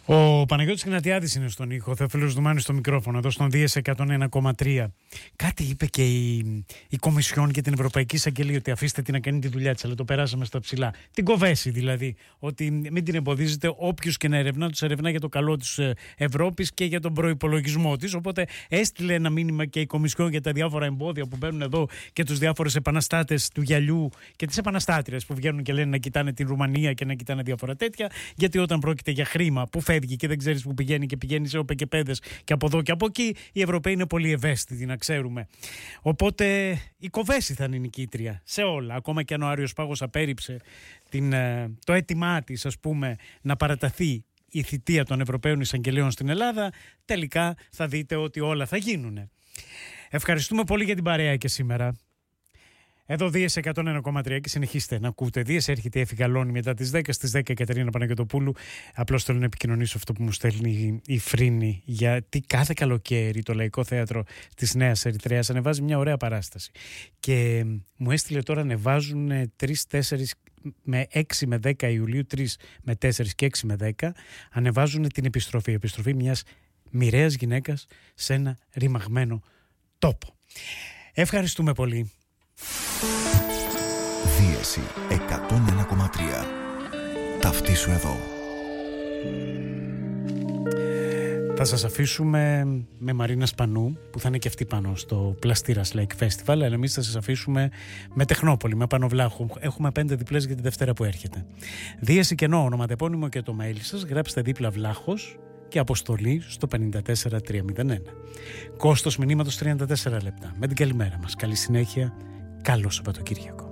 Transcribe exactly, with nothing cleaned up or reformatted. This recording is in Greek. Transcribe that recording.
Ο Παναγιώτης Γνατιάδης είναι στον ήχο, Θεόφιλος Δουμάνης στο μικρόφωνο, εδώ στον Δίες εκατόν ένα κόμμα τρία. Κάτι είπε και η, η Κομισιόν και την Ευρωπαϊκή Εισαγγελία, ότι αφήστε την να κάνει τη δουλειά της, αλλά το περάσαμε στα ψηλά. Την κοβέσει δηλαδή, ότι μην την εμποδίζετε, όποιους και να ερευνά, τους ερευνά για το καλό της Ευρώπης και για τον προϋπολογισμό της. Οπότε έστειλε ένα μήνυμα και η Κομισιόν για τα διάφορα εμπόδια που μπαίνουν εδώ και τους διάφορους επαναστάτες του γυαλιού και τις επαναστάτριες που βγαίνουν και λένε να κοιτάνε την Ρουμανία και να κοιτάνε διάφορα τέτοια. Γιατί όταν πρόκειται για χρήμα που φεύγει και δεν ξέρεις που πηγαίνει και πηγαίνει σε όπε και πέδες και από εδώ και από εκεί, οι Ευρωπαίοι είναι πολύ ευαίσθητοι, να ξέρουμε. Οπότε η Κοβέση θα είναι η νικήτρια σε όλα. Ακόμα και αν ο Άριος Πάγος απέρριψε την, το αίτημά της, ας πούμε, να παραταθεί η θητεία των Ευρωπαίων Εισαγγελέων στην Ελλάδα, τελικά θα δείτε ότι όλα θα γίνουν. Ευχαριστούμε πολύ για την παρέα και σήμερα. Εδώ Δίες εκατόν ένα κόμμα τρία και συνεχίστε να ακούτε. Δίες έρχεται η Εφηγαλώνη μετά τις δέκα. Στις δέκα η Κατερίνα Παναγιωτοπούλου. Απλώς θέλω να επικοινωνήσω αυτό που μου στέλνει η Φρίνη, γιατί κάθε καλοκαίρι το Λαϊκό Θέατρο της Νέας Ερυθρέας ανεβάζει μια ωραία παράσταση. Και μου έστειλε τώρα, ανεβάζουν τρεις, τέσσερις με έξι με δέκα Ιουλίου, τρεις με τέσσερις και έξι με δέκα, ανεβάζουν την επιστροφή. Η επιστροφή μιας μοιραίας γυναίκας σε ένα ρημαγμένο τόπο. Ευχαριστούμε πολύ. Δίεση εκατόν ένα κόμμα τρία. Ταυτίσου εδώ. Θα σας αφήσουμε με Μαρίνα Σπανού, που θα είναι και αυτή πάνω στο Πλαστήρας Lake Festival, αλλά εμείς θα σας αφήσουμε με Τεχνόπολη, με Πανοβλάχου. Έχουμε πέντε διπλές για τη Δευτέρα που έρχεται. Δίεση κενό, ονοματεπώνυμο και το mail σας, γράψτε δίπλα Βλάχος και αποστολή στο πέντε τέσσερα τρία μηδέν ένα. Κόστος μηνύματος τριάντα τέσσερα λεπτά. Με την καλημέρα μας. Καλή συνέχεια. Καλό Σαββατοκύριακο.